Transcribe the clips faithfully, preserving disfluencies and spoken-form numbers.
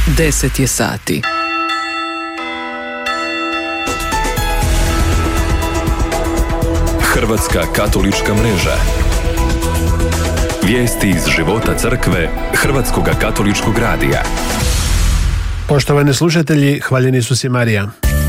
deset je sati. Hrvatska katolička mreža. Vijesti iz života crkve Hrvatskog katoličkog radija. Poštovani slušatelji, hvaljeni su si Marija.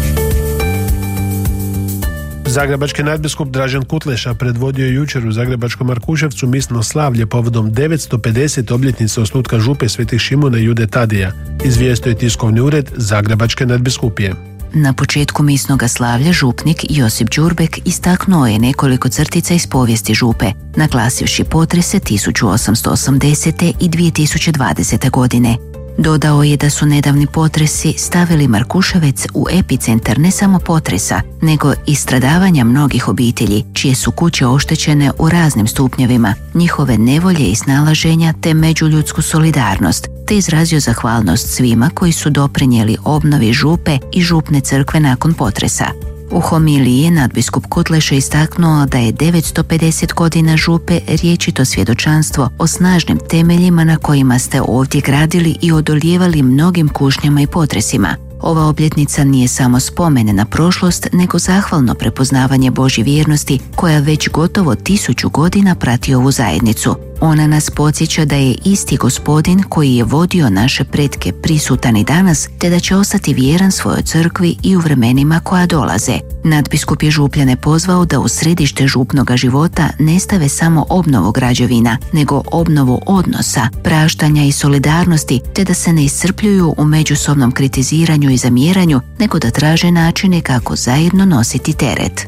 Zagrebački nadbiskup Dražen Kutleša predvodio je jučer u Zagrebačkom Markuševcu misno slavlje povodom devetsto pedeset obljetnice osnutka župe Svetih Šimuna i Jude Tadija, izvijestio je tiskovni ured Zagrebačke nadbiskupije. Na početku misnoga slavlja župnik Josip Đurbek istaknuo je nekoliko crtica iz povijesti župe, naglasivši potrese tisuću osamsto osamdesete i dvije tisuće dvadesete. godine. Dodao je da su nedavni potresi stavili Markuševec u epicentar ne samo potresa, nego i stradavanja mnogih obitelji, čije su kuće oštećene u raznim stupnjevima, njihove nevolje i snalaženja te međuljudsku solidarnost, te izrazio zahvalnost svima koji su doprinijeli obnovi župe i župne crkve nakon potresa. U homiliji je nadbiskup Kutleša istaknuo da je devetsto pedeset godina župe rječito svjedočanstvo o snažnim temeljima na kojima ste ovdje gradili i odolijevali mnogim kušnjama i potresima. Ova obljetnica nije samo spomen na prošlost, nego zahvalno prepoznavanje Božje vjernosti koja već gotovo tisuću godina prati ovu zajednicu. Ona nas podsjeća da je isti Gospodin koji je vodio naše pretke prisutan i danas, te da će ostati vjeran svojoj crkvi i u vremenima koja dolaze. Nadbiskup je župljane pozvao da u središte župnoga života ne stave samo obnovu građevina, nego obnovu odnosa, praštanja i solidarnosti, te da se ne iscrpljuju u međusobnom kritiziranju i zamjeranju, nego da traže načine kako zajedno nositi teret.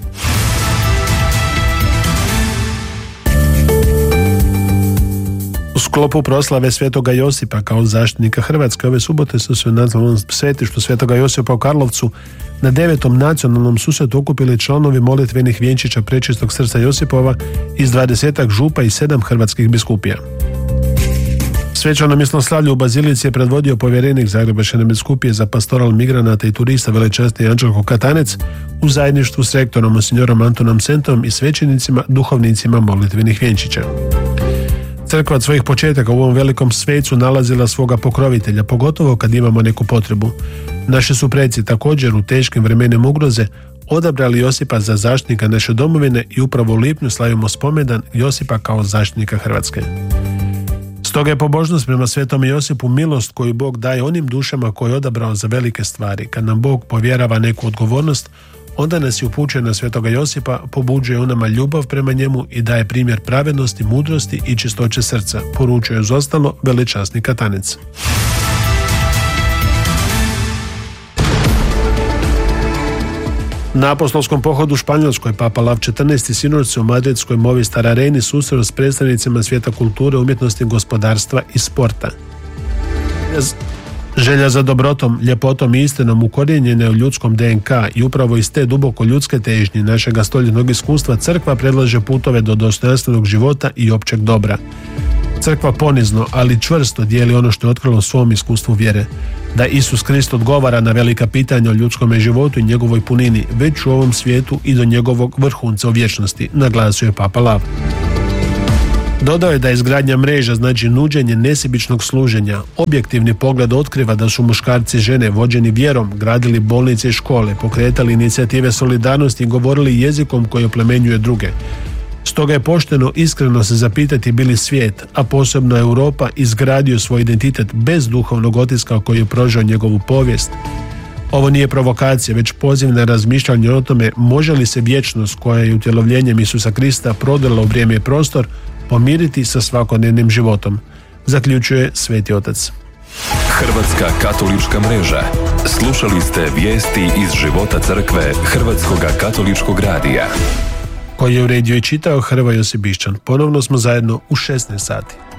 U sklopu proslave Svetoga Josipa kao zaštitnika Hrvatske ove subote su se u nacionalnom svetištu Svetoga Josipa u Karlovcu na devetom nacionalnom susretu okupili članovi molitvenih vjenčića Prečistog srca Josipova iz dvadesetak župa i sedam hrvatskih biskupija. Svečano misnoslavlje u Bazilici je predvodio povjerenik Zagrebačke nadbiskupije za pastoral migranata i turista velečasni Anđelko Katanec u zajedništvu s rektorom monsignorom Antonom Sentom i svećenicima, duhovnicima molitvenih vjenčića. Crkva od svojih početaka u ovom velikom svecu nalazila svoga pokrovitelja, pogotovo kad imamo neku potrebu. Naši su preci također u teškim vremenima ugroze odabrali Josipa za zaštitnika naše domovine i upravo u lipnju slavimo spomendan Josipa kao zaštitnika Hrvatske. Stoga je pobožnost prema Svetom Josipu milost koju Bog daje onim dušama koje je odabrao za velike stvari. Kad nam Bog povjerava neku odgovornost, onda nas je upućuje na Svetoga Josipa, pobuđuje u nama ljubav prema njemu i daje primjer pravednosti, mudrosti i čistoće srca, poručuje uz ostalo velečasni Katanec. Na apostolskom pohodu u Španjolskoj Papa Lav četrnaesti sinoć se u madridskoj Movistar Areni susreo s predstavnicima svijeta kulture, umjetnosti, gospodarstva i sporta. Želja za dobrotom, ljepotom i istinom ukorijenjena je u ljudskom de en ka i upravo iz te duboko ljudske težnje našega stoljetnog iskustva crkva predlaže putove do dostojanstvenog života i općeg dobra. Crkva ponizno, ali čvrsto dijeli ono što je otkrilo u svom iskustvu vjere. Da Isus Krist odgovara na velika pitanja o ljudskome životu i njegovoj punini, već u ovom svijetu i do njegovog vrhunca u vječnosti, naglasio je Papa Lav. Dodao je da izgradnja mreža znači nuđenje nesebičnog služenja. Objektivni pogled otkriva da su muškarci i žene vođeni vjerom gradili bolnice i škole, pokretali inicijative solidarnosti i govorili jezikom koji oplemenjuje druge. Stoga je pošteno iskreno se zapitati bi li svijet, a posebno Europa, izgradio svoj identitet bez duhovnog otiska koji je prožao njegovu povijest. Ovo nije provokacija, već poziv na razmišljanje o tome može li se vječnost koja je utjelovljenjem Isusa Krista prodrla u vrijeme i prostor pomiriti sa svakodnevnim životom, zaključuje Sveti Otac. Hrvatska katolička mreža. Slušali ste vijesti iz života crkve Hrvatskog katoličkog radija. Koji je uredio i čitao Hrvoje Josip Bišćan. Ponovno smo zajedno u šesnaest sati.